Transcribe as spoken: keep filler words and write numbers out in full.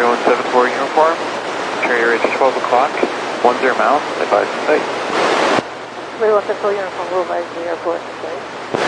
three one seven four uniform. Trainer reach twelve o'clock. one zero miles. Advise the site. three one seven four uniform, will advise the airport and site.